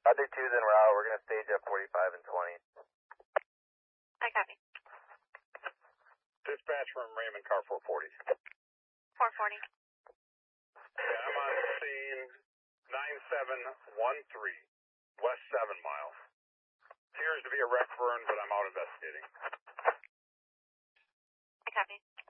I'll do 2s en route. We're going to stage up 45 and 20. I copy. Dispatch from Raymond, car 440. 440. Okay, I'm on scene 9713, west 7 miles. Appears to be a wreck burn, but I'm out investigating. I copy.